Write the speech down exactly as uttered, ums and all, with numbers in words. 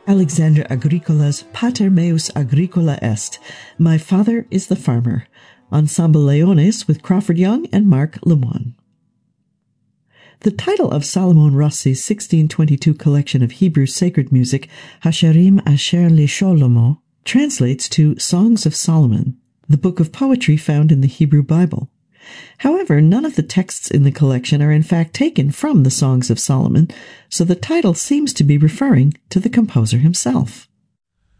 Alexander Agricola's Pater meus agricola est, My Father is the Farmer, Ensemble Leones with Crawford Young and Mark Lemoine. The title of Salomon Rossi's sixteen twenty-two collection of Hebrew sacred music, Hasherim Asher LeSholomo, translates to Songs of Solomon, the book of poetry found in the Hebrew Bible. However, none of the texts in the collection are in fact taken from the Songs of Solomon, so the title seems to be referring to the composer himself.